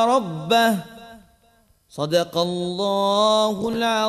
ربه صدق الله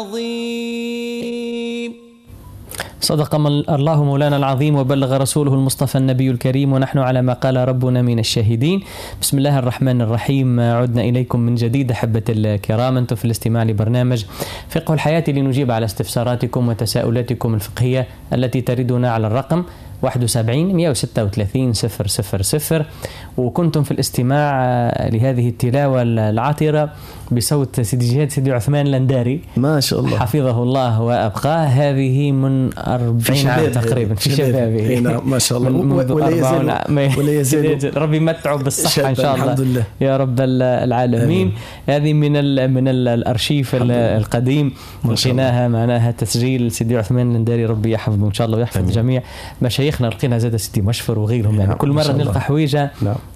العظيم. صدق الله مولانا العظيم وبلغ رسوله المصطفى النبي الكريم، ونحن على ما قال ربنا من الشاهدين. بسم الله الرحمن الرحيم. عدنا إليكم من جديد أحبة الكرام، أنتم في الاستماع لبرنامج فقه الحياة لنجيب على استفساراتكم وتساؤلاتكم الفقهية التي تردنا على الرقم 71 136 000. وكنتم في الاستماع لهذه التلاوة العاطرة بصوت سيدي جهاد سيدي عثمان لنداري ما شاء الله حفظه الله وأبقاه. هذه من 40 عام تقريبا في شبابه. ما شاء الله. ولا يزال ربي متعه بالصحة إن شاء الله الحمد لله يا رب العالمين. هذه من الأرشيف القديم، لقيناها معناها تسجيل سيدي عثمان لنداري، ربي يحفظه إن شاء الله ويحفظ جميع مشايخنا. لقينا زاد سيدي مشفر وغيرهم، يعني كل مرة نلقى حويجة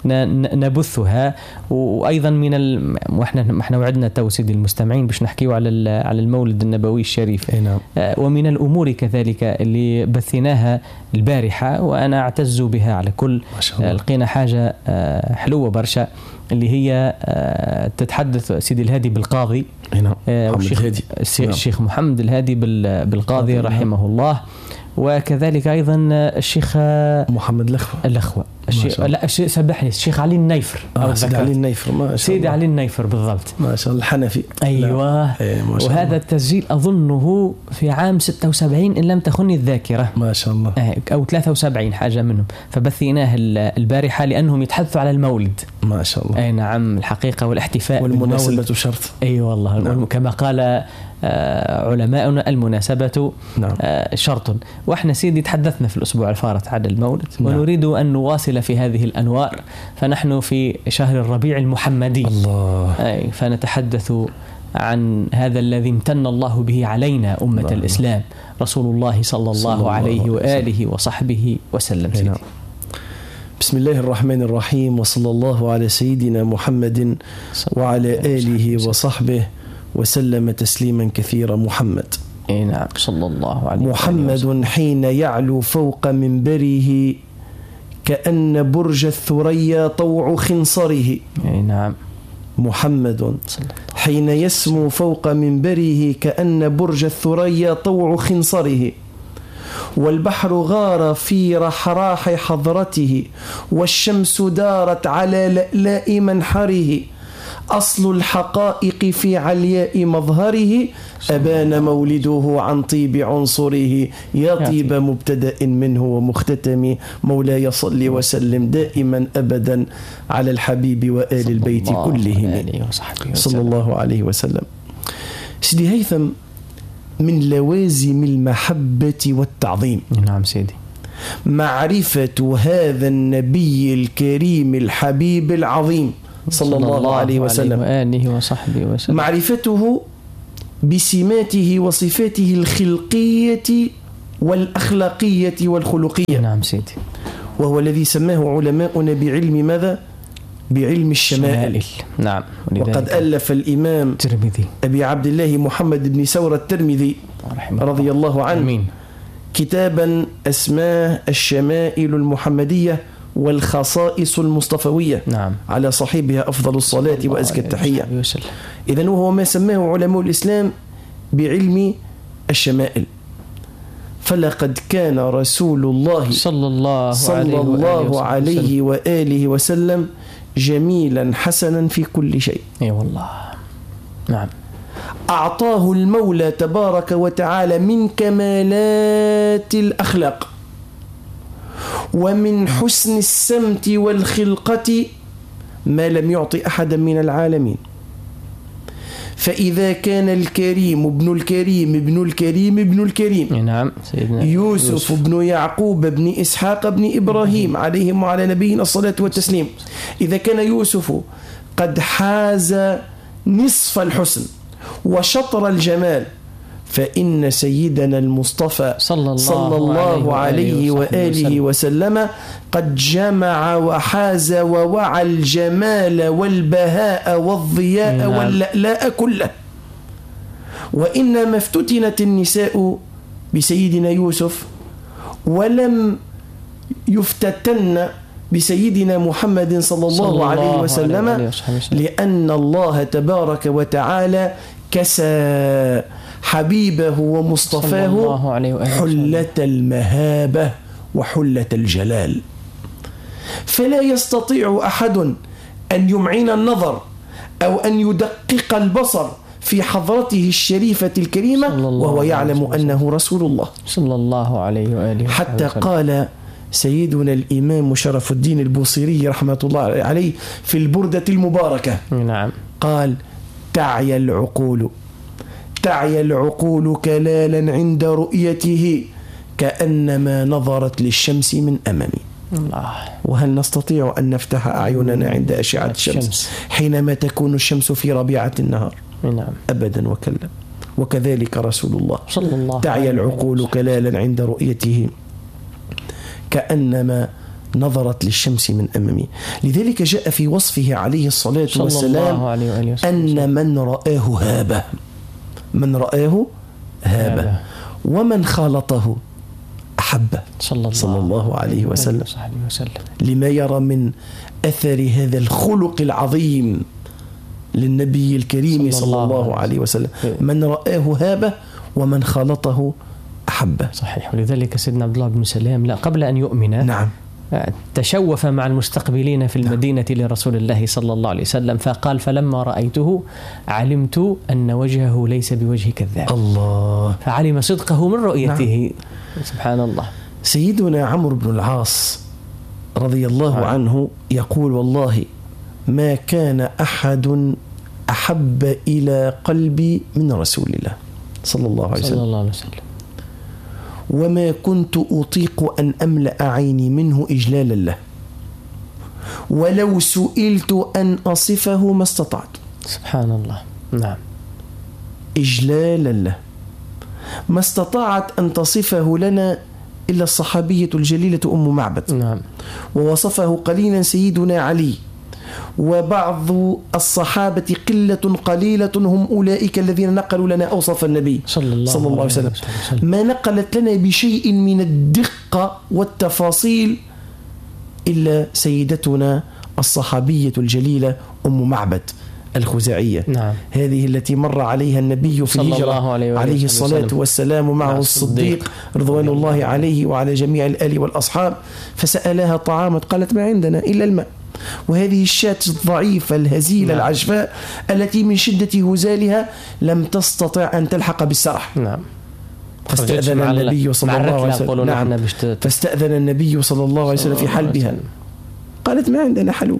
نبثها. وأيضا احنا وعدنا تو سيدي المستمعين باش نحكيوا على المولد النبوي الشريف. ومن الأمور كذلك اللي بثيناها البارحة وأنا أعتز بها على كل، لقينا حاجة حلوة برشا اللي هي تتحدث سيدي الهادي بالقاضي، الشيخ محمد الهادي بالقاضي رحمه الله، وكذلك أيضا الشيخ محمد الأخوة الشيخ سبحني الشيخ علي النيفر سيدي علي النيفر، ما شاء الله سيدي علي النيفر بالضبط، ما شاء الله الحنفي. أيوة. وهذا التسجيل أظنه في عام 76 إن لم تخني الذاكرة، ما شاء الله، أو 73 حاجة منهم. فبثيناه البارحة لأنهم يتحدثوا على المولد، ما شاء الله. أي نعم، الحقيقة والاحتفاء والمناسبة شرط. أي والله. نعم. كما قال علماؤنا المناسبة شرط. وإحنا سيدي تحدثنا في الأسبوع الفارط عن المولد، ونريد أن نواصل في هذه الأنوار، فنحن في شهر الربيع المحمدي. الله. فنتحدث عن هذا الذي امتن الله به علينا أمة الإسلام، رسول الله صلى الله عليه وآله وصحبه وسلم. سيدي. بسم الله الرحمن الرحيم، وصلى الله على سيدنا محمد وعلى آله وصحبه وسلم تسليما كثيرا. محمد، نعم، صلى الله عليه محمد حين يعلو فوق منبره كأن برج الثريا طوع خنصره. نعم. محمد حين يسمو فوق منبره كأن برج الثريا طوع خنصره، والبحر غار في رحراح حضرته، والشمس دارت على لألاء منحره، أصل الحقائق في علياء مظهره، أبان مولده عن طيب عنصره، يا طيب مبتدأ منه ومختتم، مولاي صل وسلم دائما أبدا على الحبيب وآل البيت كلهم صلى الله عليه وسلم. سيدي هيثم، من لوازم المحبة والتعظيم، نعم سيدي، معرفة هذا النبي الكريم الحبيب العظيم صلى الله عليه وسلم وآله وصحبه وسلم، معرفته بسماته وصفاته الخلقية والأخلاقية والخلقية. نعم سيدي. وهو الذي سماه علماؤنا بعلم ماذا؟ بعلم الشمائل. نعم. وقد ألف الإمام الترمذي أبي عبد الله محمد بن ثورة الترمذي رضي الله عنه كتابا أسماه الشمائل المحمدية والخصائص المصطفوية. نعم. على صاحبها أفضل الصلاة وأزكى التحية. إذن وهو ما سماه علماء الإسلام بعلم الشمائل. فلقد كان رسول الله صلى الله عليه وآله وسلم جميلا حسنا في كل شيء. اي والله. نعم. أعطاه المولى تبارك وتعالى من كمالات الأخلاق ومن حسن السمت والخلقة ما لم يعطي أحدا من العالمين. فإذا كان الكريم ابن الكريم ابن الكريم ابن الكريم، نعم سيدنا يوسف بن يعقوب بن إسحاق بن إبراهيم عليهم وعلى نبينا الصلاة والتسليم، إذا كان يوسف قد حاز نصف الحسن وشطر الجمال، فإن سيدنا المصطفى صلى الله عليه وآله وسلم قد جمع وحاز ووعى الجمال والبهاء والضياء واللألاء كله. وإنما افتتنت النساء بسيدنا يوسف ولم يفتتن بسيدنا محمد صلى الله عليه وسلم، لأن الله تبارك وتعالى كسى حبيبه ومصطفاه حلة المهابة وحلة الجلال، فلا يستطيع أحد أن يمعن النظر أو أن يدقق البصر في حضرته الشريفة الكريمة وهو يعلم أنه رسول الله صلى الله عليه وآله، حتى قال سيدنا الإمام شرف الدين البوصيري رحمة الله عليه في البردة المباركة، نعم، قال: تعي العقول كلالا عند رؤيته كأنما نظرت للشمس من أمامي. الله. وهل نستطيع أن نفتح أعيننا عند أشعة الشمس حينما تكون الشمس في ربيعة النهار؟ نعم. أبدا وكلا. وكذلك رسول الله صلى الله تعي العقول كلالا عند رؤيته كأنما نظرت للشمس من أمامي. لذلك جاء في وصفه عليه الصلاة والسلام أن من رآه هابه ومن خالطه أحبه صلى الله عليه وسلم، لما يرى من أثر هذا الخلق العظيم للنبي الكريم صلى الله عليه وسلم. من رآه هابه ومن خالطه أحبه. صحيح. ولذلك سيدنا عبد الله بن سلام قبل أن يؤمن، نعم، تشوف مع المستقبلين في المدينة لرسول الله صلى الله عليه وسلم، فقال: فلما رأيته علمت أن وجهه ليس بوجه كذاب. الله. فعلم صدقه من رؤيته. نعم. سبحان الله. سيدنا عمرو بن العاص رضي الله عنه يقول: والله ما كان أحد أحب إلى قلبي من رسول الله صلى الله عليه وسلم، وما كنت أطيق أن أملأ عيني منه إجلالا له، ولو سئلت أن أصفه ما استطعت. سبحان الله. نعم. إجلالا له، ما استطاعت أن تصفه لنا إلا الصحابية الجليلة أم معبد. نعم. ووصفه قليلا سيدنا علي، وبعض الصحابة قلة قليلة هم أولئك الذين نقلوا لنا أوصاف النبي صلى الله عليه وسلم. ما نقلت لنا بشيء من الدقة والتفاصيل إلا سيدتنا الصحابية الجليلة أم معبد الخزاعية. نعم. هذه التي مر عليها النبي في الهجرة عليه الصلاة والسلام معه الصديق رضوان الله عليه وعلى جميع الآل والأصحاب، فسألها طعاما قالت: ما عندنا إلا الماء. وهذه الشاة الضعيفة الهزيلة العجفاء التي من شدة هزالها لم تستطع أن تلحق بالسرح. نعم. فاستأذن النبي صلى الله عليه وسلم. نعم. فاستأذن النبي صلى الله عليه وسلم في حلبها. قالت: ما عندنا حلوب.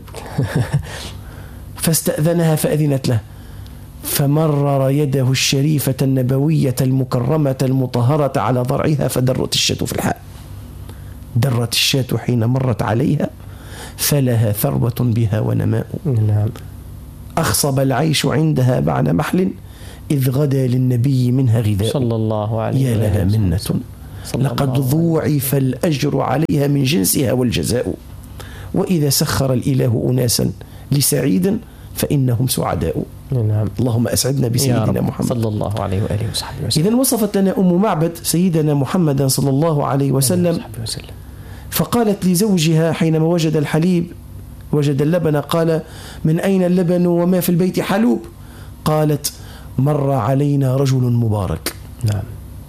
فاستأذنها فأذنت له، فمرر يده الشريفة النبوية المكرمة المطهرة على ضرعها فدرت الشاة في الحال. درت الشاة حين مرت عليها فلها ثروة بها ونماء. نعم. أخصب العيش عندها بعد محل إذ غدا للنبي منها غذاء صلى الله عليه يا لها منة لقد ضوعف الأجر عليها من جنسها والجزاء. وإذا سخر الإله أناسا لسعيد فإنهم سعداء. نعم. اللهم أسعدنا بسيدنا محمد صلى الله عليه وآله وصحبه وسلم. إذن وصفت لنا أم معبد سيدنا محمد صلى الله عليه وسلم، فقالت لزوجها حينما وجد الحليب وجد اللبن قال: من أين اللبن وما في البيت حلوب؟ قالت: مر علينا رجل مبارك. نعم.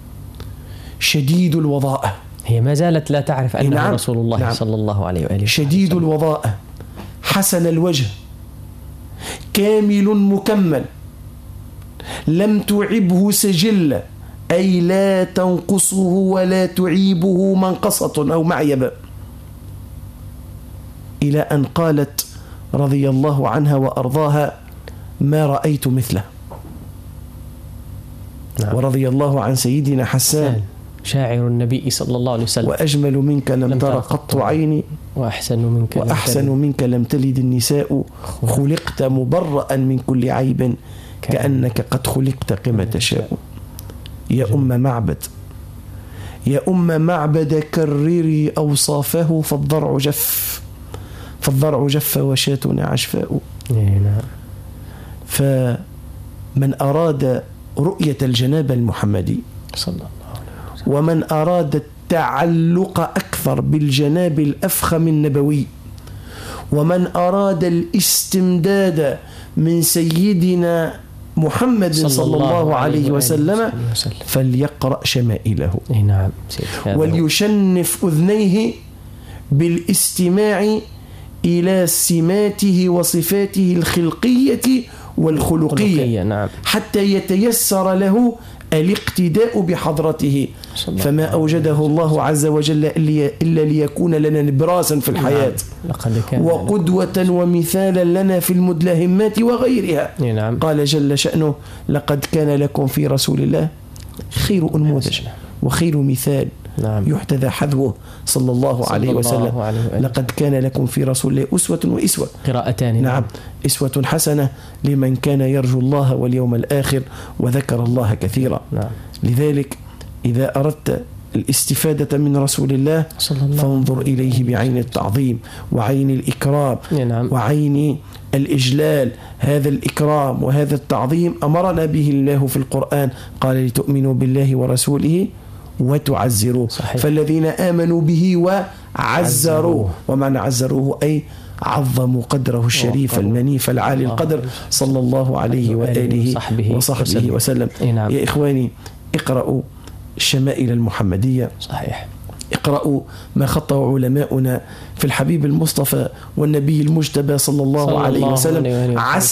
شديد الوضاءة. هي ما زالت لا تعرف أنه نعم. رسول الله نعم. صلى الله عليه وآله. شديد الوضاءة، حسن الوجه، كامل مكمل، لم تعبه سجلة، أي لا تنقصه ولا تعيبه منقصة أو معيبة، إلى أن قالت رضي الله عنها وأرضاها: ما رأيت مثله. نعم. ورضي الله عن سيدنا حسان شاعر النبي صلى الله عليه وسلم: وأجمل منك لم تر قط عيني وأحسن منك لم تلد النساء، خلقت مبرأ من كل عيب كأنك قد خلقت كما تشاء. يا أم معبد، يا أم معبد، كرري أوصافه فالضرع جف وشاتنا عشفاء. فمن أراد رؤية الجناب المحمدي صلى الله عليه وسلم، ومن أراد التعلق أكثر بالجناب الأفخم النبوي ومن أراد الاستمداد من سيدنا محمد صلى الله عليه وسلم فليقرأ شمائله. نعم. وليشنف أذنيه بالاستماع إلى سماته وصفاته الخلقية والخلقية. نعم. حتى يتيسر له الاقتداء بحضرته، فما أوجده الله عز وجل إلا ليكون لنا نبراسا في الحياة، وقدوة ومثالا لنا في المدلهمات وغيرها. نعم. قال جل شأنه: لقد كان لكم في رسول الله خير أنموذج وخير مثال يحتذى حذوه صلى الله عليه وسلم. لقد كان لكم في رسول الله أسوة وإسوة، قراءتان. نعم. أسوة حسنة لمن كان يرجو الله واليوم الآخر وذكر الله كثيرا. نعم. لذلك إذا أردت الاستفادة من رسول الله فانظر إليه بعين التعظيم وعين الإكرام. نعم. وعين الإجلال. هذا الإكرام وهذا التعظيم أمرنا به الله في القرآن، قال: لتؤمنوا بالله ورسوله وتعزروه. فالذين آمنوا به وعزروه، ومعنى عزروه أي عظموا قدره الشريف المنيف العالي القدر صلى الله عليه وآله وصحبه وسلم. يا إخواني، اقرأوا الشمائل المحمدية. صحيح. اقرأوا ما خطه علماؤنا في الحبيب المصطفى والنبي المجتبى صلى الله عليه وسلم. عسى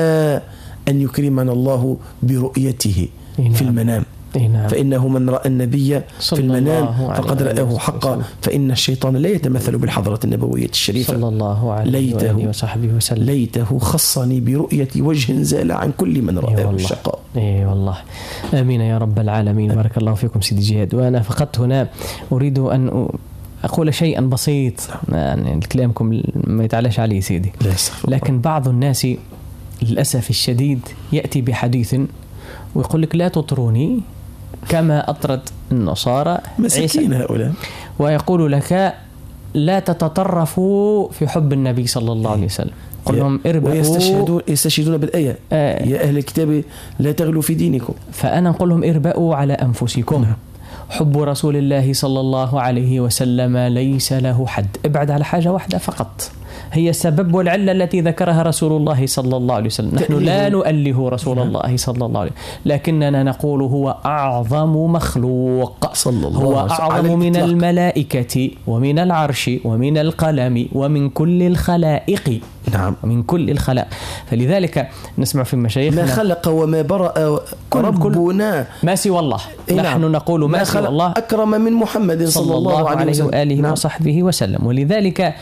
أن يكرمنا الله برؤيته في المنام. فإنه من رأى النبي في المنام فقد رآه حقا، فإن الشيطان لا يتمثل بالحضرة النبوية الشريفة. صلى الله عليه وآله وصحبه وسلم. ليته خصني برؤية وجه زال عن كل من رآه الشقاء. إيه والله. آمين يا رب العالمين. بارك الله فيكم سيدي جهاد. وأنا فقط هنا أريد أن أقول شيئا بسيط، يعني كلامكم ما يتعلاش عليه سيدي، لكن بعض الناس للأسف الشديد يأتي بحديث ويقول لك: لا تطروني كما أطرت النصارى مساكين هؤلاء، ويقول لك: لا تتطرفوا في حب النبي صلى الله عليه وسلم. قل لهم اربأوا، ويستشهدون بالآية: يا أهل الكتاب لا تغلوا في دينكم. فأنا أقول لهم: اربأوا على أنفسكم. حب رسول الله صلى الله عليه وسلم ليس له حد. ابعد على حاجة واحدة فقط، هي السبب والعلة التي ذكرها رسول الله صلى الله عليه وسلم. نحن لا نؤله رسول الله صلى الله عليه وسلم، لكننا نقول هو أعظم مخلوق، هو أعظم من الملائكة ومن العرش ومن القلم ومن كل الخلائق. نعم. من كل الخلائق. فلذلك نسمع في مشايخنا: ما خلق وما برأ ربنا ما سوى الله. نحن نقول ما سوى الله أكرم من محمد صلى الله عليه وآله وصحبه وسلم. ولذلك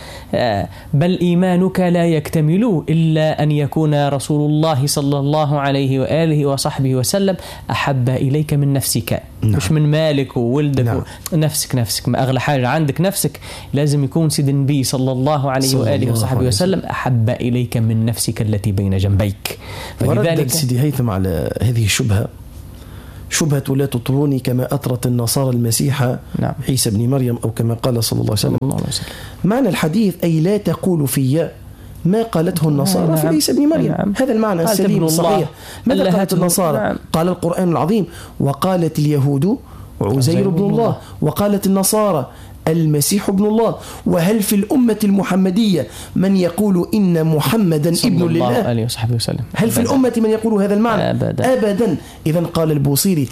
بل إيمانك لا يكتمل إلا أن يكون رسول الله صلى الله عليه وآله وصحبه وسلم أحب إليك من نفسك. مش من مالك وولدك. نفسك ما أغلى حاجة عندك نفسك. لازم يكون سيد النبي صلى الله عليه وآله وصحبه وسلم أحب إليك من نفسك التي بين جنبيك. وردد سيدي هيثم على هذه الشبهة، شبهة لا تطروني كما أطرت النصارى المسيح عيسى بن مريم، أو كما قال صلى الله عليه وسلم. معنى الحديث أي لا تقول في ما قالته النصارى في عيسى بن مريم. هذا المعنى السليم الصحيح. ماذا قالت النصارى؟ قال القرآن العظيم: وقالت اليهود عزير بن الله، وقالت النصارى المسيح ابن الله. وهل في الأمة المحمدية من يقول إن محمدا ابن لله؟ هل في الأمة من يقول هذا المعنى؟ أبدا. إذن قال البوصيري: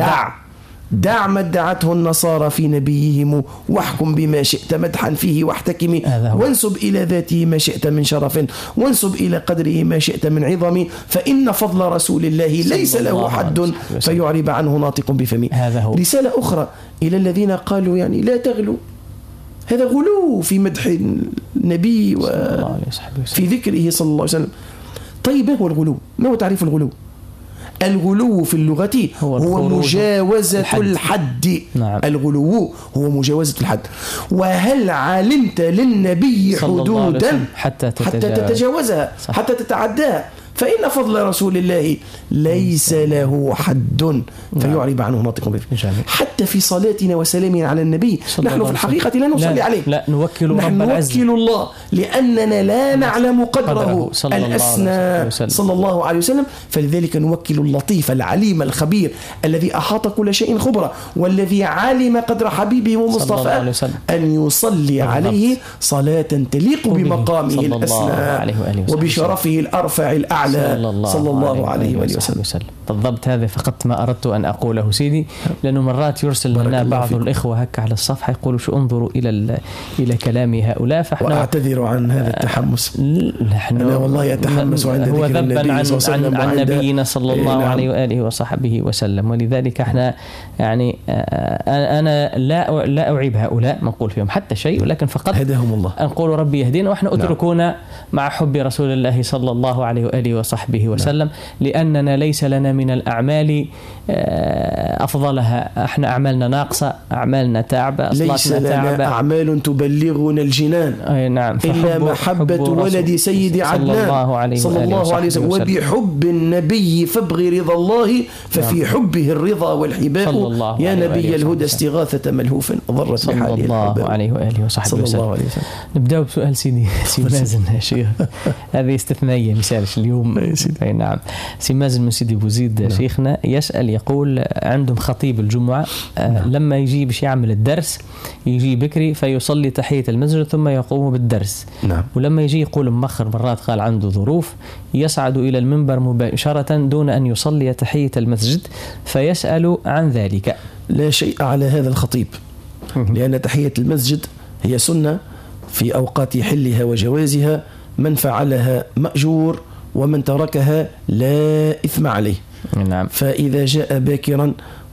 دع ما ادعته النصارى في نبيهم، واحكم بما شئت مدحا فيه واحتكم، وانسب إلى ذاته ما شئت من شرف، وانسب إلى قدره ما شئت من عظم، فإن فضل رسول الله ليس له حد فيعرب عنه ناطق بفمه. رسالة أخرى إلى الذين قالوا يعني لا تغلوا، هذا غلو في مدح النبي وفي ذكره صلى الله عليه وسلم. طيب، ما هو الغلو؟ ما هو تعريف الغلو؟ الغلو في اللغة هو مجاوزة الحد. نعم. الغلو هو مجاوزة الحد. وهل علمت للنبي حدودا حتى تتجاوزها، حتى تتعداها؟ فإن فضل رسول الله ليس له حد فيعرب عنه ناطق به. حتى في صلاتنا وسلامنا على النبي نحن في الحقيقة لا نصلي عليه، لا نوكل نحن نوكل الله لأننا لا نعلم قدره الأسنى صلى الله عليه وسلم، فلذلك نوكل اللطيف العليم الخبير الذي أحاط كل شيء خبرا، والذي علم قدر حبيبه ومصطفى أن يصلي عليه صلاة تليق بمقامه الأسنى وبشرفه الأرفع الأعلى صلى الله عليه وسلم. بالضبط، هذا فقط ما أردت أن أقوله سيدي، لأنه مرات يرسل لنا بعض الإخوة هكا على الصفحة يقولوا شو انظروا إلى كلام هؤلاء، فإحنا وأعتذر عن هذا التحمس. أنا والله أتحمس عند هو ذكر ذبا عن نبينا صلى الله نعم. عليه وآله وصحبه وسلم، ولذلك احنا يعني أنا لا أعيب هؤلاء ما نقول فيهم حتى شيء، ولكن فقط هداهم الله نقول ربي يهدينا، وإحنا أتركونا مع حب رسول الله صلى الله عليه وآله وصحبه وسلم، لأننا ليس لنا من الأعمال أفضلها، احنا أعمالنا ناقصة، أعمالنا تعبة، ليس لنا أعمال تبلغنا الجنان أي نعم، إلا محبة ولد سيد عدنان صلى الله عليه وسلم، وبحب النبي فابغ رضا الله ففي حبه الرضا والحباء، يا نبي الهدى استغاثة ملهوف ضرت بحاله صلى الله عليه وآله وصحبه وسلم. نبدأ بسؤال سيدي مازن يا شيخ، هذه استثنائية مثالش اليوم. أي نعم، سي مازن من سيدي بوزيد شيخنا يسأل يقول عندهم خطيب الجمعة لما يجي باش يعمل الدرس يجي بكري فيصلي تحية المسجد ثم يقوم بالدرس، ولما يجي يقول مؤخر مرات قال عنده ظروف يصعد إلى المنبر مباشرة دون أن يصلي تحية المسجد، فيسأل عن ذلك. لا شيء على هذا الخطيب، لأن تحية المسجد هي سنة في أوقات حلها وجوازها، من فعلها مأجور ومن تركها لا إثم عليه. نعم. فإذا جاء باكرا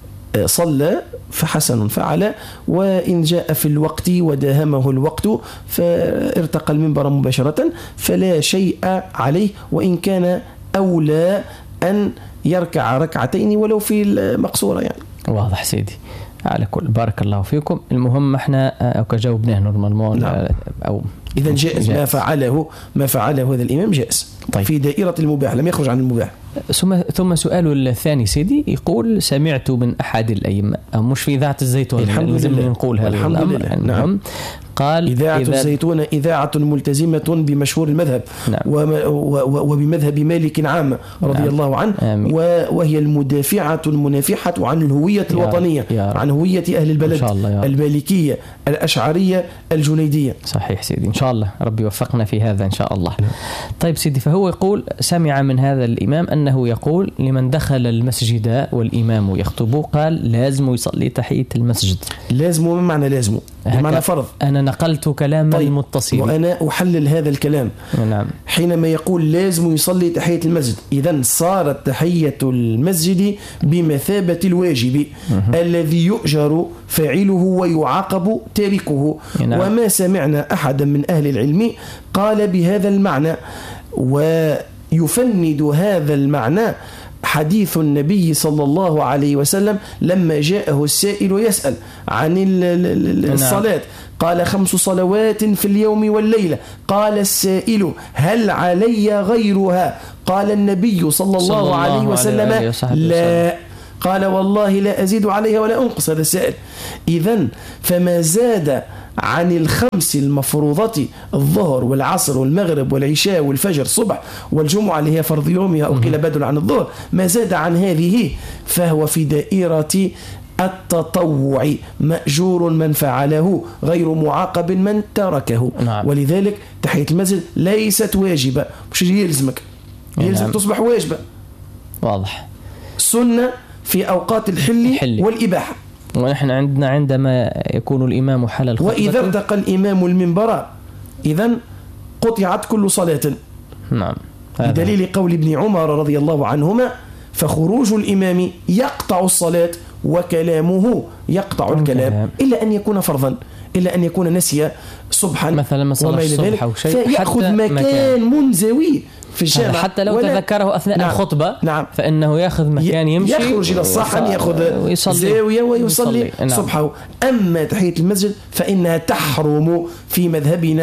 صلى فحسن فعل، وإن جاء في الوقت وداهمه الوقت فارتقى المنبر مباشرة فلا شيء عليه، وإن كان أولى أن يركع ركعتين ولو في المقصورة يعني. واضح سيدي، على كل بارك الله فيكم. المهم احنا أو كجاوبناه نورمالمون. نعم. أو إذا جائز ما فعله هذا الإمام جائز. طيب. في دائرة المباح، لم يخرج عن المباح. ثم سؤال الثاني سيدي يقول سمعت من أحد الأئمة، مش في إذاعة الزيتون، لازم نقول هذا الحمد لله. نعم. قال إذاعة الزيتون إذاعة ملتزمة بمشهور المذهب. نعم. وبمذهب مالك عام رضي نعم. الله عنه. وهي المدافعة المنافحة عن الهوية الوطنية، عن هوية أهل البلد المالكية الأشعرية الجنيدية. صحيح سيدي، إن شاء الله ربي يوفقنا في هذا إن شاء الله. طيب سيدي، فهو يقول سمع من هذا الإمام أنه يقول لمن دخل المسجد والإمام يخطب قال لازم يصلي تحية المسجد. لازم ما معنى لازم؟ بمعنى فرض. أنا نقلت كلام المتصل وأنا أحلل هذا الكلام. نعم. حينما يقول لازم يصلي تحية المسجد، إذن صارت تحية المسجد بمثابة الواجب الذي يؤجر فاعله ويعاقب تاركه. نعم. وما سمعنا أحدا من أهل العلم قال بهذا المعنى، ويفند هذا المعنى حديث النبي صلى الله عليه وسلم لما جاءه السائل يسأل عن الصلاة، قال 5 صلوات في اليوم والليلة. قال السائل هل علي غيرها؟ قال النبي صلى الله عليه وسلم لا. قال والله لا أزيد عليها ولا أنقص. هذا السائل. إذن فما زاد عن ال5 المفروضة، الظهر والعصر والمغرب والعشاء والفجر الصبح والجمعة اللي هي فرض يومها أو قيل بدل عن الظهر، ما زاد عن هذه فهو في دائرة التطوع، مأجور من فعله غير معاقب من تركه. نعم. ولذلك تحية المسجد ليست واجبة، مش يلزمك، يلزم تصبح واجبة. واضح. سنة في أوقات الحل والإباحة. ونحن عندما يكون الإمام حل الخطبة، وإذا ارتقى الإمام المنبر إذن قطعت كل صلاة. نعم. بدليل قول ابن عمر رضي الله عنهما فخروج الإمام يقطع الصلاة وكلامه يقطع الكلام، إلا أن يكون فرضا، إلا أن يكون نسي صبحا مثلا وما إلى ذلك، فيأخذ مكان منزوي في الجامع حتى لو تذكره أثناء الخطبة. نعم. فإنه يأخذ مكان يمشي، يخرج إلى الصحن يأخذ زاوية ويصلي صبحه. أما تحية المسجد فإنها تحرم في مذهبنا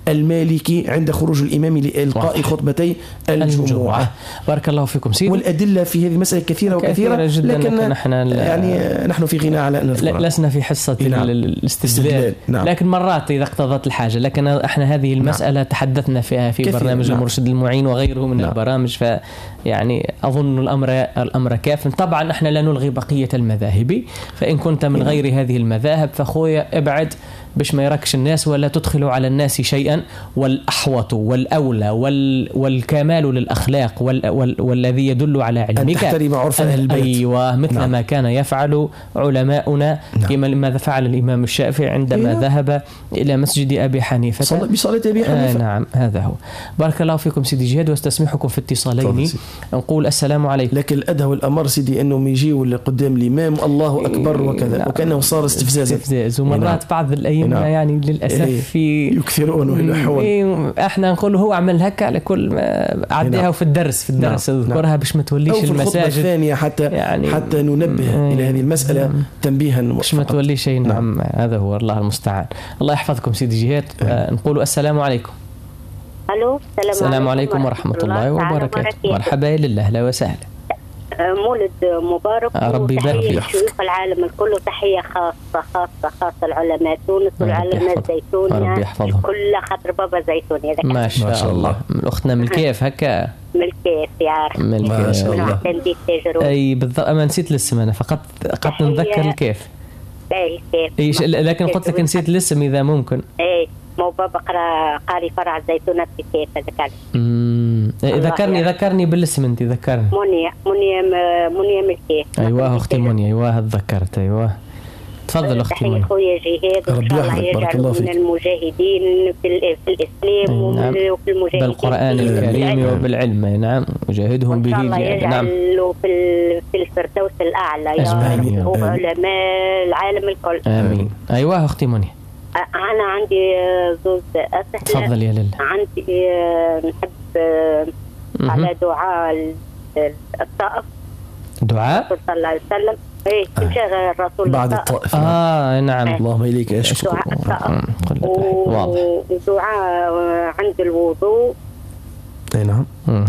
المالكي عند خروج الإمام لإلقاء خطبتي الجمعة. بارك الله فيكم سيدي. والأدلة في هذه المسألة كثيرة وكثيرة جدا، لكن نحن في غنى على أن نذكرها. لسنا في حصة الاستدلال. نعم. لكن مرات إذا اقتضت الحاجة، لكن احنا هذه المسألة نعم. تحدثنا فيها في برنامج المرشد المعين وغيره من البرامج، فيعني أظن الأمر كاف. طبعا احنا لا نلغي بقية المذاهب، فإن كنت من غير هذه المذاهب فأخويا ابعد باش ما يركش الناس ولا تدخلوا على الناس شيئا. والأحوط والأولى والكمال للأخلاق والذي يدل على علمك أن تحترم عرف أهل البيت. أيوة، مثل نعم. ما كان يفعل علماؤنا نعم. كما ماذا فعل الإمام الشافعي عندما ذهب إلى مسجد أبي حنيفة بصلاة أبي حنيفة. نعم، هذا هو. بارك الله فيكم سيدي جهاد، واستسمحكم في اتصالين. نقول السلام عليكم. لكن الأدهى والأمر سيدي أنهم يجيوا قدام الإمام الله أكبر وكذا نعم. وكأنه صار استفزاز ومرات نعم. بعض الأيام نعم. يعني للأسف في يكثرون ويلحون. احنا نقول هو عمل هكا على كل ما عديها في الدرس اذكرها نعم. باش ما توليش المساجد الثانية حتى ننبه إلى هذه المسألة تنبيها باش ما توليش شيء نعم. هذا هو، الله المستعان. الله يحفظكم سيدي جهاد. نقول السلام عليكم. الو، السلام عليكم ورحمة الله وبركاته. مرحبا، لله لا وسهلا. مولد مبارك. ربي يبارك فيك. شيوخ العالم الكل، وتحية خاصة العلماء تونس والعلماء زيتونيا كل خاطر بابا زيتوني. ما شاء الله. أختنا من الكيف هكا؟ من الكيف يعرف. ما شاء الله. أي بالضبط، أما نسيت الاسم أنا، فقط نتذكر الكيف. الكيف. لكن قلت لك نسيت الاسم إذا ممكن. مو بابا قاري فرع الزيتونة في كيف هذاك. ذكرني بالاسم، انت ذكرني. منيا ملكي. ايوه اختي منيا، ايوه تذكرت. ايوه تفضل اختي منيا. اخويا جهاد، وان شاء الله يجعل من المجاهدين في الاسلام نعم. وفي المجاهدين بالقران الكريم وبالعلم. نعم، وجاهدهم به. نعم، يجعل في الفردوس الاعلى يا رب، هو علماء العالم الكل. امين. ايوه اختي منيا. أنا عندي زوج أسئلة. تفضل يا لله. عندي نحب على دعاء الطائف. دعاء الرسول صلى الله عليه وسلم. مشاغل الرسول بعد الطائف. نعم. اللهم إليك أشكر. ودعاء عند الوضوء. نعم.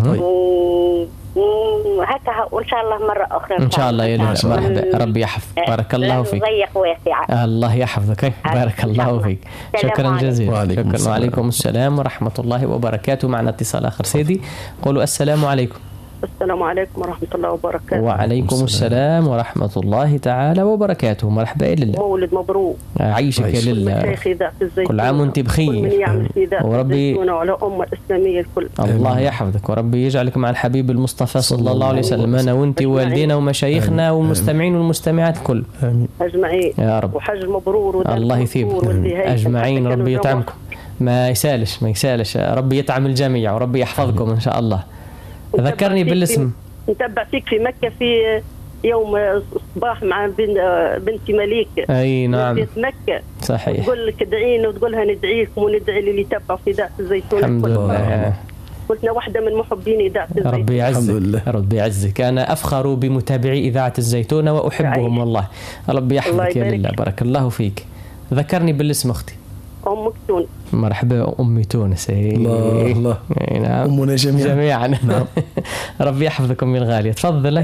هكا وإن شاء الله مرة أخرى. إن شاء الله يا لله. مرحبا، ربي يحفظ. بارك الله فيك. ضيق واسعة. الله يحفظك. بارك الله فيك. شكرا جزيلا. وعليكم السلام ورحمة الله وبركاته. معنا اتصال آخر سيدي. قولوا السلام عليكم. السلام عليكم ورحمة الله وبركاته. وعليكم السلام ورحمة الله تعالى وبركاته. مرحبا يا لله. مولد مبروك. عيشك يا لله. كل عام وانت بخير. من يعمل في ذات الزيتون وعلى أمة الإسلامية الكل. الله يحفظك، وربي يجعلك مع الحبيب المصطفى صلى الله عليه وسلم، أنا وانت والدينا ومشايخنا والمستمعين والمستمعات الكل أجمعين يا رب. وحج مبرور. الله يثيبك أجمعين. ربي يطعمكم. ما يسالش ربي يطعم الجميع وربي يحفظكم إن شاء الله. ذكرني بالاسم. نتبع فيك في مكة في يوم الصباح مع بنتي مليك. أي نعم. في مكة. صحيح. تقول لك ادعينا وتقولها ندعيكم وندعي اللي يتبعوا في ذات الزيتون. الحمد لله. قلنا واحدة من محبين إذاعة الزيتون. ربي يعزك. ربي يعزك. أنا أفخر بمتابعي إذاعة الزيتون وأحبهم والله. ربي يحفظك يا لله. بارك الله فيك. ذكرني بالاسم أختي. أمك تونس. مرحبا أمي تونس. الله نعم. أمنا جميعا. نعم. ربي يحفظك أمي الغالية. تفضل.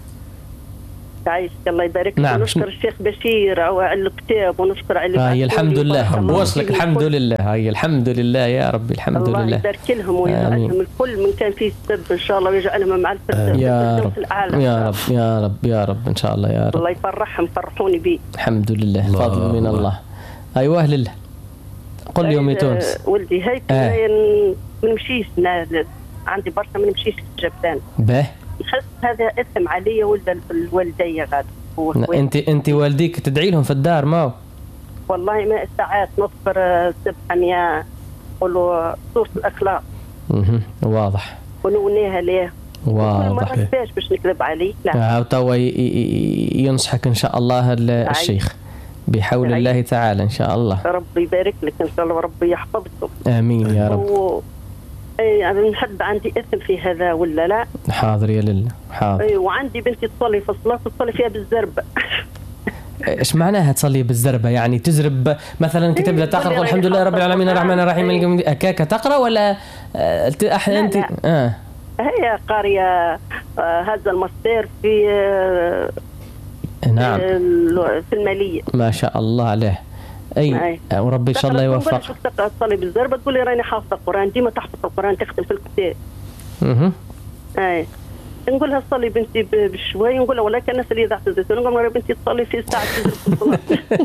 تعيش الله يبارك. نعم. ونشكر الشيخ بشير على الكتاب ونشكر على الحمد لله. وصلك الحمد لله. الحمد لله يا ربي. الحمد لله. الله يبارك لهم ويجعلهم الكل من كان فيه سبب إن شاء الله ويجعلهم مع الفردوس يا رب. يا رب يا رب يا رب إن شاء الله يا رب. الله يفرحهم فرحوني بيه. الحمد لله. فضل من الله. أيوه لله. قل لي يومي تونس. ولدي هيك ما نمشيش عندي برشا ما نمشيش الجبلان. به نحس هذا إثم علي ولا الوالدية غاد. انت والديك تدعي لهم في الدار ما؟ والله ما ساعات نصبر 700 قولوا صورة الأخلاق. واضح. ونونيها ليه. واضح. ما باش نكذب عليك. لا. توا ينصحك إن شاء الله الشيخ بحول الله تعالى إن شاء الله. ربي يبارك لك إن شاء الله وربي يحفظكم. آمين يا رب. أنا نحب عندي إثم في هذا ولا لا؟ حاضر يا لله. حاضر. وعندي بنتي تصلي في الصلاة تصلي فيها بالزرب. ايش معناها تصلي بالزربة؟ يعني تزرب مثلا كتب لا تقرأ والحمد لله رب العالمين الرحمن الرحيم أكاك تقرأ ولا أنت هي قارية هذا المصدر في نعم في المالية. ما شاء الله عليه. أي وربي إن شاء الله يوفق. تصلي بالزربة تقول لي راني حافظة القرآن، ديما تحفظ القرآن تختم في الكتاب. أي نقول لها صلي بنتي بشوي، نقول لها ولكن الناس اللي ضعت الزيتون نقول لها بنتي تصلي في ساعة الصلاة.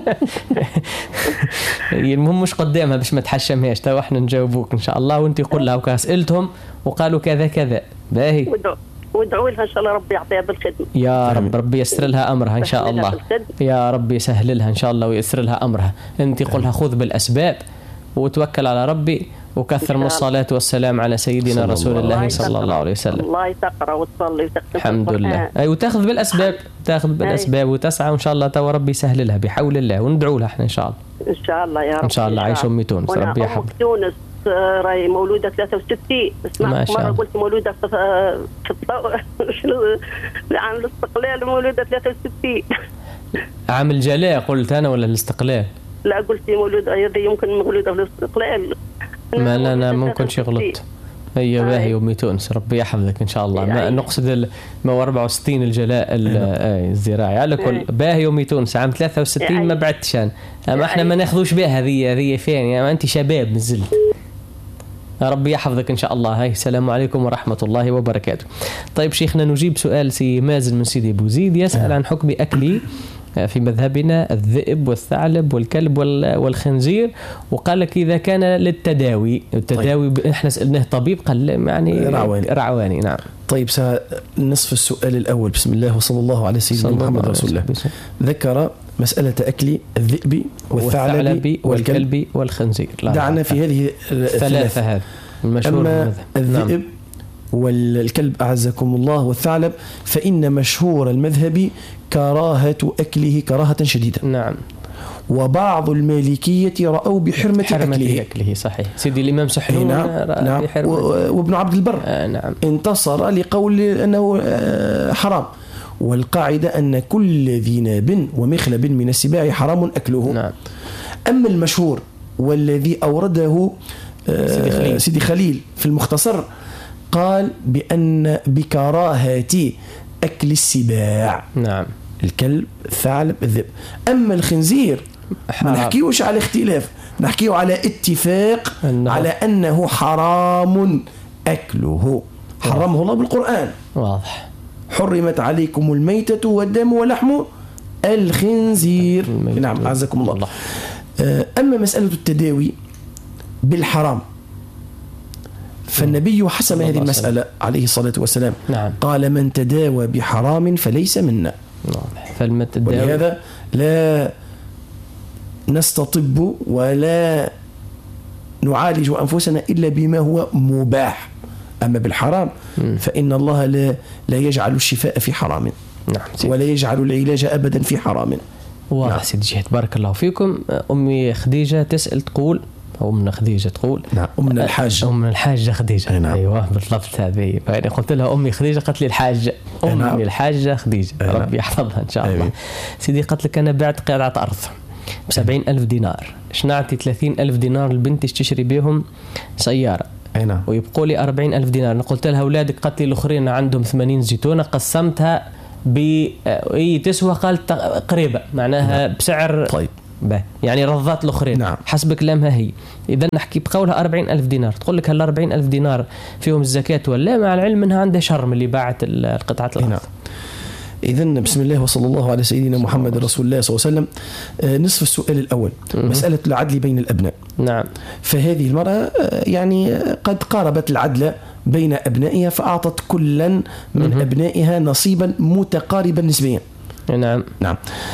المهم مش قدامها باش ما تحشمهاش، تو احنا نجاوبوك ان شاء الله، وانت قول لها وكاسئلتهم وقالوا كذا كذا. باهي وادعوا لها ان شاء الله ربي يعطيها بالخدمه يا رب، ربي يسر لها امرها ان شاء الله، يا رب يسهل لها ان شاء الله ويسر لها امرها. انت قولها خذ بالاسباب وتوكل على ربي وكثر من الصلاة والسلام على سيدنا رسول الله صلى الله عليه وسلم. الله تقرأ وتصلي وتختم الحمد لله. أي وتاخذ بالأسباب، تاخذ بالأسباب وتسعى وإن شاء الله تو ربي يسهل لها بحول الله، وندعو لها احنا إن شاء الله. إن شاء الله يا رب. إن شاء الله. عايش أمي تونس ربي يحفظها. تونس راي مولودة 63. اسمعت مرة قلت مولودة في عام الاستقلال مولودة 63. عام الجلاء قلت أنا ولا الاستقلال؟ لا قلت مولودة يمكن مولودة في الاستقلال. ما أنا ممكن شي غلط. هي باهي أمي تونس ربي يحفظك إن شاء الله. ما نقصد ما 64 الجلاء الزراعي على كل. باهي أمي تونس عام 63 ما بعدتش أنا. أما إحنا ما ناخذوش بها هذه فين يعني أنت شباب نزلت. ربي يحفظك إن شاء الله. هاي السلام عليكم ورحمة الله وبركاته. طيب شيخنا نجيب سؤال سي مازن من سيدي بوزيد يسأل عن حكم أكلي في مذهبنا الذئب والثعلب والكلب والخنزير، وقال لك إذا كان للتداوي طيب. إحنا سألناه طبيب قال يعني رعواني. نعم. طيب نصف السؤال الأول. بسم الله وصلى الله على سيدنا محمد رسول الله. ذكر مسألة أكل الذئب والثعلب والكلب والخنزير. دعنا في هذه الثلاثة. هذا المشهور. أما الذئب نعم. والكلب أعزكم الله والثعلب فإن مشهور المذهب كراهة أكله كراهة شديدة. نعم. وبعض المالكية رأوا بحرمة أكله. صحيح. سيدي الإمام سحنون نعم. وابن عبد البر نعم. انتصر لقول أنه حرام. والقاعدة أن كل ذي ناب ومخلب من السباع حرام أكله. نعم. أما المشهور والذي أورده سيدي خليل في المختصر قال بأن بكراهة أكل السباع. نعم. الكلب الثعلب الذئب. أما الخنزير ما نحكيوش على اختلاف، نحكيه على اتفاق على أنه حرام أكله. حرمه الله بالقرآن واضح. حرمت عليكم الميتة والدم ولحم الخنزير. نعم أعزكم الله. أما مسألة التداوي بالحرام فالنبي حسم هذه المسألة عليه الصلاة والسلام. نعم. قال من تداوى بحرام فليس منا. ولهذا لا نستطب ولا نعالج أنفسنا إلا بما هو مباح. أما بالحرام فإن الله لا يجعل الشفاء في حرام. نعم. ولا يجعل العلاج أبدا في حرام. واضح. نعم. سيدي جهد بارك الله فيكم. أمي خديجة تسأل تقول أمنا خديجة تقول نعم أمنا الحاجة خديجة. نعم. أيوة بالضبط هذه. يعني قلت لها أمي خديجة قالت لي الحاجة أمي. نعم. الحاجة خديجة. نعم. ربي يحفظها إن شاء الله. سيدي قالت لك أنا بعت قطعة أرض ب70,000 دينار، شنعتي 30,000 دينار لبنتي تشتري بهم سيارة. نعم. ويبقوا لي 40,000 دينار. قلت لها أولادك قالت لي الأخرين عندهم 80 زيتونة، قسمتها تسوى قالت قريبة معناها. نعم. بسعر طيب يعني رضات الأخرين. نعم. حسب كلامها هي. إذا نحكي بقولها 40,000 دينار، تقول لك هل 40,000 دينار فيهم الزكاة ولا؟ مع العلم أنها عندها شرم اللي باعت القطعة الأرض. نعم. إذن بسم الله وصلى الله على سيدنا محمد رسول الله صلى الله عليه وسلم. نصف السؤال الأول مسألة العدل بين الأبناء. نعم. فهذه المرأة يعني قد قاربت العدل بين أبنائها فأعطت كلا من أبنائها نصيبا متقاربا نسبيا. نعم. نعم.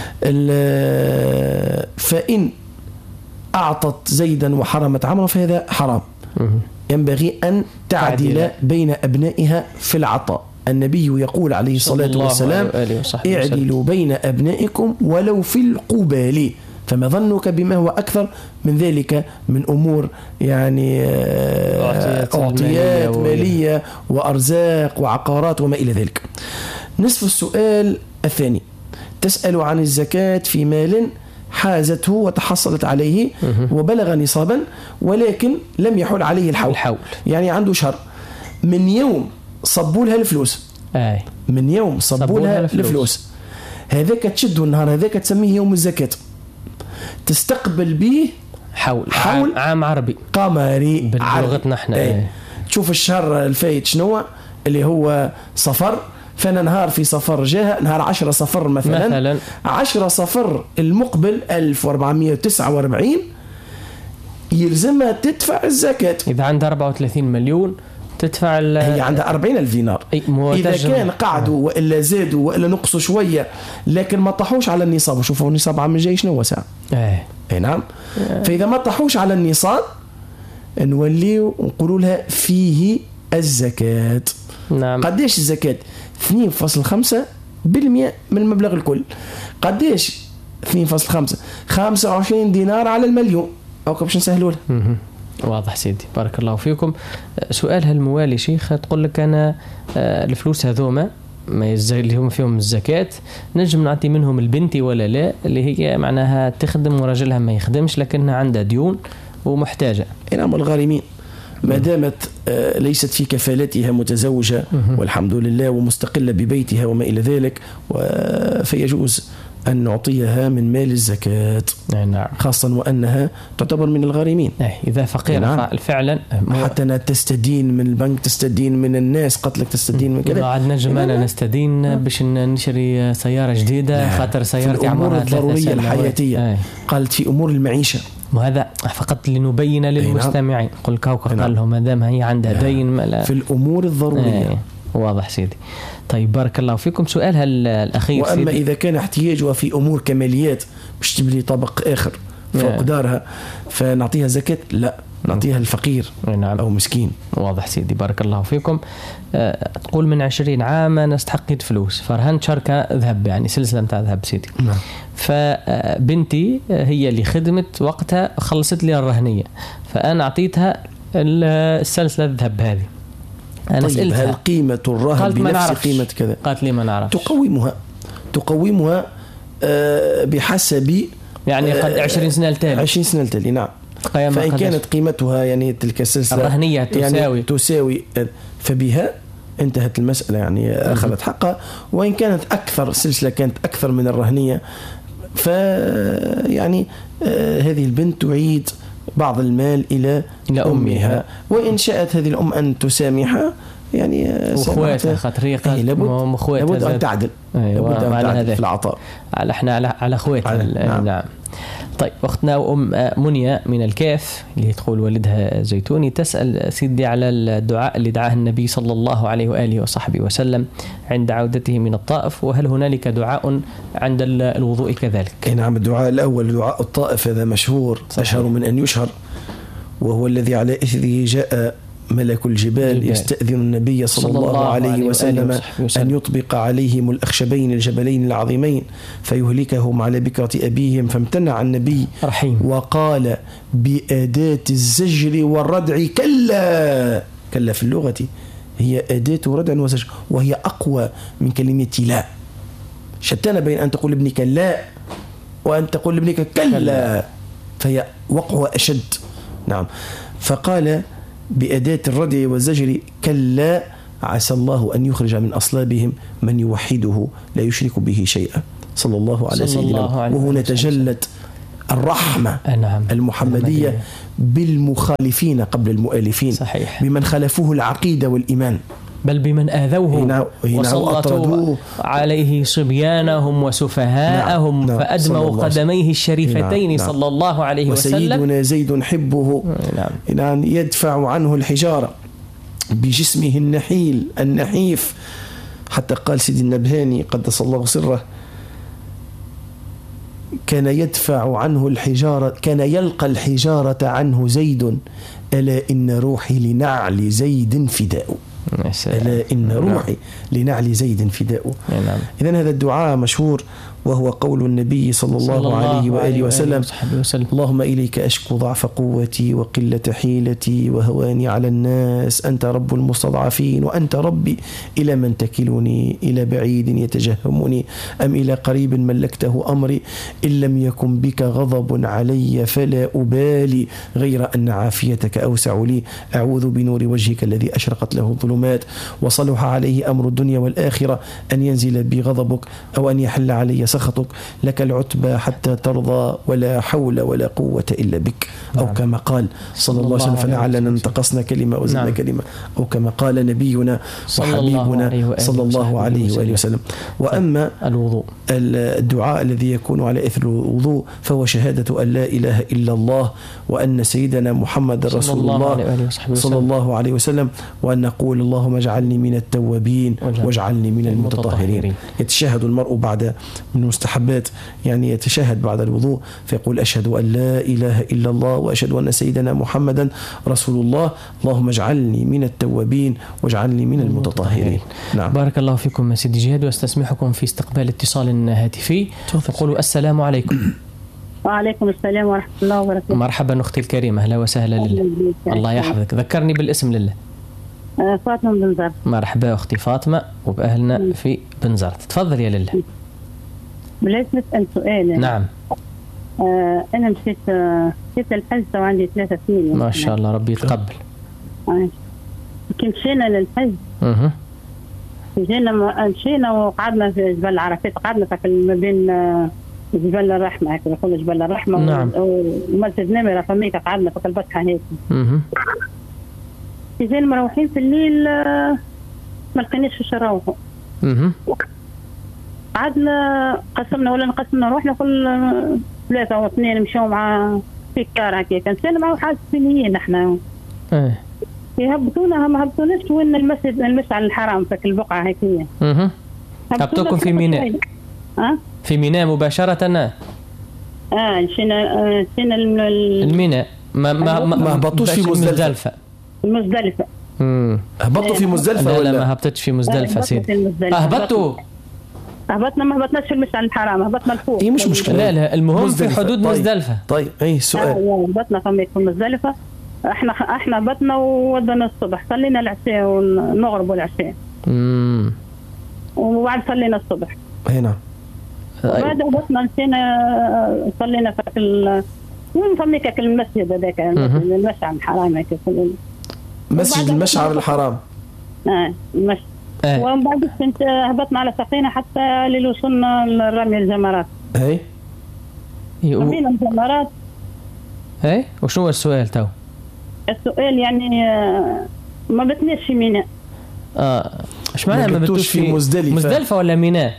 فإن أعطت زيدا وحرمت عمرو فهذا حرام. ينبغي أن تعدل بين أبنائها في العطاء. النبي يقول عليه الصلاة والسلام اعدلوا بين أبنائكم ولو في القبال. فما ظنك بما هو أكثر من ذلك من أمور يعني أعطيات مالية وأرزاق وعقارات وما إلى ذلك. نصف السؤال الثاني تسأل عن الزكاة في مال حازته وتحصلت عليه وبلغ نصابا ولكن لم يحول عليه الحول. يعني عنده شهر من يوم صبوا لها الفلوس، من يوم صبوا لها الفلوس هذاك تشدوا النهار هذاك تسميه يوم الزكاة، تستقبل به حول عام عربي قمري بلغتنا احنا. تشوف الشهر الفايت شنو اللي هو صفر، فانا نهار في صفر جاء نهار 10 صفر مثلا 10 صفر المقبل 1449 يلزمها تدفع الزكاة. إذا عندها 34 مليون تدفع هي عندها 40,000 دينار. إذا كان قعدوا وإلا زادوا وإلا نقصوا شوية لكن ما طاحوش على النصاب، وشوفوا النصاب عام الجاي شنو هو ساعة. نعم. فإذا ما طاحوش على النصاب نوليو نقولوا لها فيه الزكاة. نعم. قديش الزكاة؟ 2.5% من المبلغ الكل. قديش 2.5؟ 25 دينار على المليون. أو باش نسهلوا لها. واضح سيدي، بارك الله فيكم. سؤالها الموالي شيخ تقول لك أنا الفلوس هذوما ما اللي هم فيهم الزكاة نجم نعطي منهم البنتي ولا لا، اللي هي معناها تخدم ورجلها ما يخدمش لكنها عندها ديون ومحتاجة. إنما الغارمين ما دامت ليست في كفالتها متزوجة والحمد لله ومستقلة ببيتها وما إلى ذلك، فيجوز أن نعطيها من مال الزكاة. نعم. خاصة وأنها تعتبر من الغارمين. إذا فقيرة نعم. فعلا حتى تستدين من البنك، تستدين من الناس، قتلك تستدين من كذا. بعد نجم أنا نستدين باش نشري سيارة جديدة خاطر سيارتي عمرها 3 سنوات. الضرورية الحياتية. قالت في أمور المعيشة. وهذا فقط لنبين للمستمعين. قل كوكا قال لهم ما دام هي عندها دين في الأمور الضرورية. واضح سيدي. طيب بارك الله فيكم. سؤالها الأخير وأما سيدي إذا كان احتياجها في أمور كماليات مش تبني طبق آخر فوق دارها فنعطيها زكاة؟ لا، نعطيها الفقير أو مسكين. واضح سيدي، بارك الله فيكم. تقول من 20 عام أنا استحقيت فلوس، فرهنت شركة ذهب يعني سلسلة متاع ذهب سيدي. فبنتي هي اللي خدمت وقتها خلصت لي الرهنية، فأنا أعطيتها السلسلة الذهب هذه. أنا سألتها هل قيمة الرهن بنفس قيمة كذا؟ قالت لي ما نعرفش. تقومها بحسب يعني قد 20 سنة التالي. 20 سنة التالي نعم. فإن كانت قيمتها يعني تلك السلسلة الرهنية تساوي فبها انتهت المسألة، يعني أخذت حقها. وإن كانت أكثر سلسلة كانت أكثر من الرهنية فيعني هذه البنت تعيد بعض المال إلى أمها. وإن شاءت هذه الأم أن تسامحها يعني أخواتها خاطرية لابد أن تعدل في العطاء احنا على أخواتها. نعم. طيب أختنا أم منيا من الكاف اللي تقول والدها زيتوني تسأل سيدي على الدعاء اللي دعاه النبي صلى الله عليه وآله وصحبه وسلم عند عودته من الطائف، وهل هنالك دعاء عند الوضوء كذلك؟ نعم. الدعاء الأول دعاء الطائف هذا مشهور، أشهر من أن يشهر، وهو الذي على إثره جاء ملك الجبال يستأذن النبي صلى الله عليه وسلم أن يطبق عليهم الأخشبين الجبلين العظيمين فيهلكهم على بكرة أبيهم، فامتنع النبي رحيم وقال بأداة الزجر والردع كلا في اللغة هي أداة ردع وزجر، وهي أقوى من كلمة لا. شتان بين أن تقول لابنك لا وأن تقول لابنك كلا، فهي وقعها أشد. نعم. فقال بأداة الردع والزجر كلا عسى الله أن يخرج من أصلابهم من يوحده لا يشرك به شيئا. صلى الله على سيدنا. وهنا تجلت الرحمة المحمدية بالمخالفين قبل المؤلفين. صحيح. بمن خالفوه العقيدة والإيمان، بل بمن آذوه وسلطوا عليه صبيانهم وسفهاءهم فأدموا قدميه الشريفتين صلى الله عليه وسلم. وسيدنا زيد حبه يدفع عنه الحجارة بجسمه النحيل النحيف، حتى قال سيدي النبهاني قدس الله سره كان يدفع عنه الحجارة، كان يلقى الحجارة عنه زيد ألا إن روحي لنعل زيد فداء. ألا إن روحي لنعل زيد فداء. إذن هذا الدعاء مشهور، وهو قول النبي صلى الله عليه وآله وسلم: اللهم إليك أشكو ضعف قوتي وقلة حيلتي وهواني على الناس، أنت رب المستضعفين وأنت ربي، إلى من تكلني؟ إلى بعيد يتجهمني أم إلى قريب ملكته أمري؟ إن لم يكن بك غضب علي فلا أبالي، غير أن عافيتك أوسع لي. أعوذ بنور وجهك الذي أشرقت له الظلمات وصلح عليه أمر الدنيا والآخرة أن ينزل بي غضبك أو أن يحل علي سخطك، لك العتبى حتى ترضى ولا حول ولا قوة إلا بك. أو كما قال صلى الله عليه وسلم: فلعلنا انتقصنا كلمة وزدنا كلمة، أو كما قال نبينا وحبيبنا صلى الله عليه وآله وسلم. وأما الدعاء الذي يكون على إثر الوضوء فهو شهادة أن لا إله إلا الله وأن سيدنا محمد رسول الله صلى الله عليه وسلم، وأن نقول: اللهم اجعلني من التوابين واجعلني من المتطهرين. يتشهد المرء بعد من المستحبات، يعني يتشهد بعد الوضوء فيقول: أشهد أن لا إله إلا الله وأشهد أن سيدنا محمدا رسول الله، اللهم اجعلني من التوابين واجعلني من المتطهرين. نعم. بارك الله فيكم سيدي جهاد، واستسمحكم في استقبال اتصال هاتفي. تقولوا السلام عليكم. وعليكم السلام ورحمة الله وبركاته. مرحبا أختي الكريمة، أهلا وسهلا لله. الله يحفظك، ذكرني بالاسم لله. فاطمة بن زرت. مرحبا أختي فاطمة وبأهلنا في بن زرت، تفضل يا لله. بلاش نسأل سؤال. نعم. أنا مشيت الحج وعندي 3 سنين. ما شاء الله، ربي يتقبل. كنت مشينا للحج. مشينا وقعدنا في جبل عرفات، قعدنا ما بين جبل الرحمة، هكذا يقولوا جبل الرحمة. نعم. ومسجد نمرة فميك قعدنا في البطحة هيك. جينا مروحين في الليل ما لقيناش فاش نروحوا. قعدنا قسمنا روحنا كل 3 أو 2 مشاو مع في كار هكا، كان سالم مع حاجة سنين احنا. يهبطونا ما هبطوناش وين المشعل الحرام في البقعة هكية. هبطوكم في ميناء. في ميناء مباشرة. مشينا الميناء. ما هبطوش في مزدلفة. هبطوا في مزدلفة ولا ما هبطتش في مزدلفة سيدي؟ هبطنا ما هبطناش في المشعل الحرام، هبطنا الفوق. اي مش مشكلة. لا المهم في حدود مزدلفة. طيب اي سؤال. هبطنا في مزدلفة، احنا هبطنا وودنا الصبح، صلينا العشاء ونغرب العشاء. وبعد صلينا الصبح. هنا. وبعد هبطنا مشينا صلينا في وين فميك المسجد هذاك، المشعر الحرام هيك. مسجد المشعر الحرام. المسجد. ومن بعد كنت هبطنا على سفينة حتى لوصلنا لرمي الجمرات. رمينا الجمرات. وشنو السؤال تو؟ السؤال يعني ما بتناش في ميناء. ايش معناها ما بتوش في مزدلفة ولا ميناء؟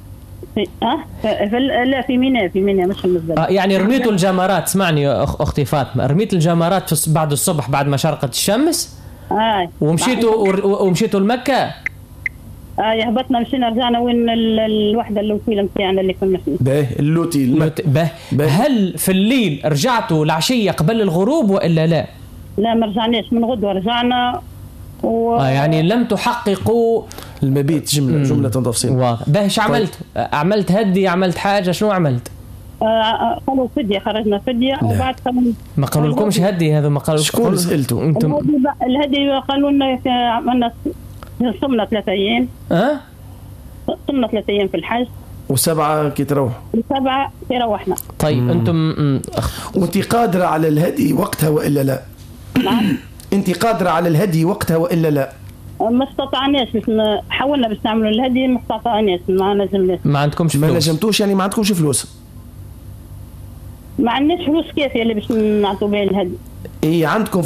لا في ميناء مش في مزدلفة. يعني رميتوا الجمرات، اسمعني اختي فاطمة، رميت الجمرات بعد الصبح بعد ما شرقت الشمس. ومشيتوا لمكة. هبطنا مشينا رجعنا وين الوحدة اللوتيلة متاعنا اللي كنا فيه. اللوتي. هل في الليل رجعتوا العشية قبل الغروب وإلا لا؟ لا ما رجعناش، من غدوة رجعنا. يعني لم تحققوا المبيت جملة تفصيل. واضح. ايش عملت هدي، عملت حاجة، شنو عملت؟ قالوا فدية، خرجنا فدية. وبعد ما قالوا لكمش هدي؟ هذا ما قالوا. شكون سألتوا انتم؟ الهدي قالوا لنا عملنا صمنا 3 أيام. صمنا 3 أيام في الحج. و7 كي تروح. 7 كي روحنا. طيب انتم وانت قادرة على الهدي وقتها وإلا لا؟ نعم. انت قادرة على الهدي وقتها وإلا لا؟ ما استطعناش، حاولنا باش نعملوا الهدي ما استطعناش، ما نجمناش. ما عندكمش فلوس؟ ما نجمتوش يعني ما عندكمش فلوس؟ ما عندناش فلوس كافية اللي باش نعطوا بها الهدي. عندكم